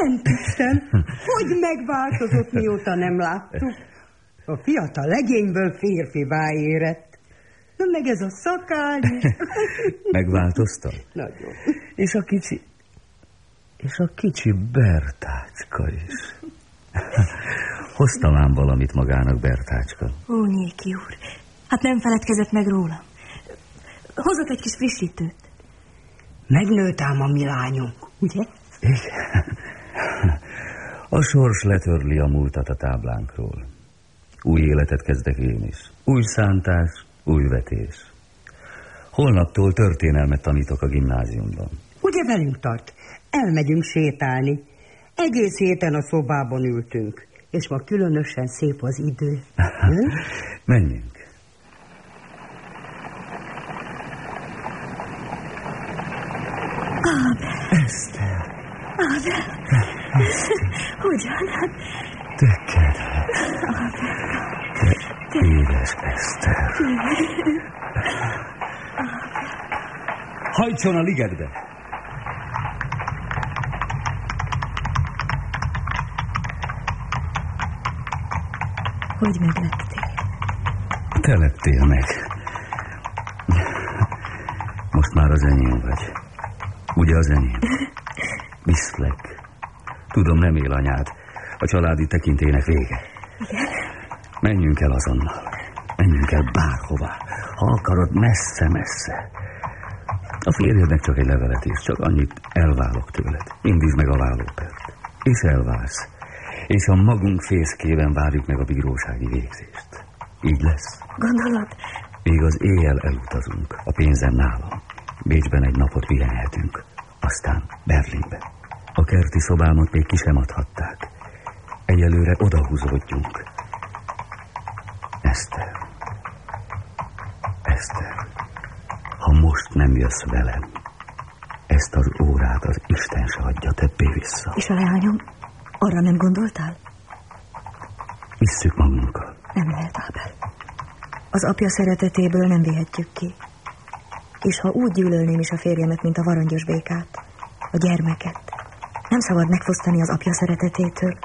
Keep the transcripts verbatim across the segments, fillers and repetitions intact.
Szent Isten, hogy megváltozott, mióta nem láttuk. A fiatal legényből férfivá érett. Na meg ez a szakáll is. Megváltoztam? Nagyon. És a kicsi... És a kicsi Bertácska is. Hoztam ám valamit magának, Bertácska. Ó, Nyéki úr, hát nem feledkezett meg rólam. Hozott egy kis frissítőt. Megnőtt ám a mi lányunk, ugye? Igen. A sors letörli a múltat a táblánkról. Új életet kezdek én is. Új szántás, új vetés. Holnaptól történelmet tanítok a gimnáziumban. Ugye velünk tart? Elmegyünk sétálni. Egész héten a szobában ültünk. És ma különösen szép az idő. Menjünk. Ábel. Eszter. Ábel. Hogyan? Te kedves. Te édes Eszter. Hajtson a ligetbe! Hogy meglettél? Te lettél meg. Most már az enyém vagy. Ugye az enyém? Viszlek. Tudom, nem él anyád. A családi tekintélynek vége. Igen? Menjünk el azonnal. Menjünk el bárhová. Ha akarod, messze-messze. A férjednek csak egy levelet ír, csak annyit: elválok tőled. Indítsd meg a vállópert. És elválsz. És a magunk fészkében várjuk meg a bírósági végzést. Így lesz. Gondolod? Még az éjjel elutazunk. A pénzem nálam. Bécsben egy napot pihenhetünk. Aztán Berlinbe. A kerti szobámat még ki sem adhatták. Egyelőre odahúzódjunk. Eszter. Eszter. Ha most nem jössz velem, ezt az órát az Isten se adja többé vissza. És a leányom? Arra nem gondoltál? Visszük magunkkal. Nem lehet, Ábel. Az apja szeretetéből nem vihetjük ki. És ha úgy gyűlölném is a férjemet, mint a varangyos békát, a gyermeket, nem szabad megfosztani az apja szeretetétől.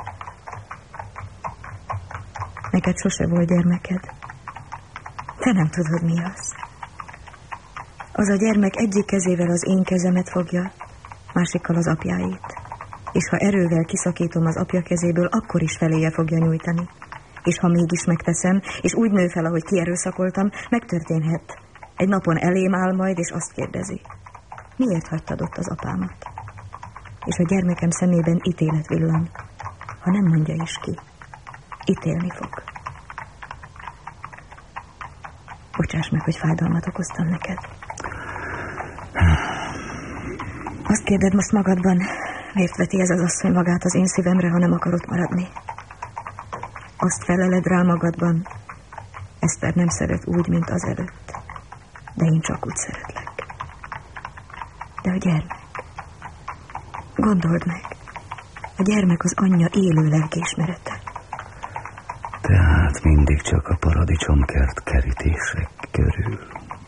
Neked sose volt gyermeked. Te nem tudod, mi az. Az a gyermek egyik kezével az én kezemet fogja, másikkal az apjáit. És ha erővel kiszakítom az apja kezéből, akkor is feléje fogja nyújtani. És ha mégis megteszem, és úgy nő fel, ahogy kierőszakoltam, megtörténhet. Egy napon elém áll majd, és azt kérdezi: miért hagytad ott az apámat? És a gyermekem szemében ítélet villan. Ha nem mondja is ki, ítélni fog. Bocsáss meg, hogy fájdalmat okoztam neked. Azt kérded most magadban, miért veti ez az asszony magát az én szívemre, ha nem akar ott maradni? Azt feleled rá magadban: Eszter nem szeret úgy, mint azelőtt, de én csak úgy szeretlek. De a gyermek, gondold meg, a gyermek az anyja élő lelkiismerete. Tehát mindig csak a paradicsomkert kerítések körül,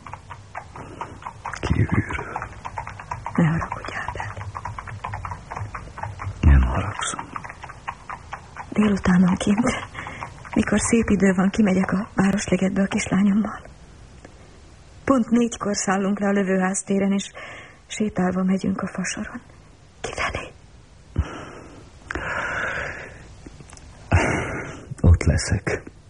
kívülről. Ne haragudj, Ábel. Nem haragszom. Délutánonként, mikor szép idő van, kimegyek a Városligetbe a kislányommal. Pont négykor szállunk le a lövőháztéren, és sétálva megyünk a fasoron. Kifelé? Ott leszek.